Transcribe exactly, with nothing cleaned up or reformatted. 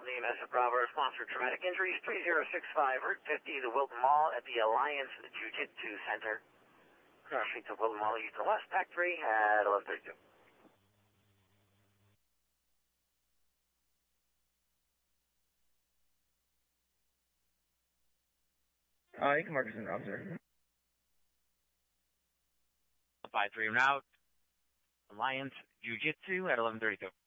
name as a Bravo response for traumatic injuries, three zero six five, Route fifty, the Wilton Mall at the Alliance Jiu-Jitsu Center. Crossing to Wilton Mall, Houston West, Pack three at eleven thirty-two. Uh, you can mark us in, officer. five three route, Alliance Jiu-Jitsu at eleven thirty-two.